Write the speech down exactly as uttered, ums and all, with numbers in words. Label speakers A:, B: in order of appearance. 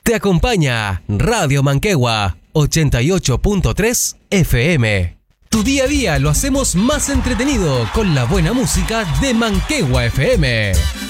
A: Te acompaña Radio Manquehue ochenta y ocho punto tres F M. Tu día a día lo hacemos más entretenido con la buena música de Manquehue F M.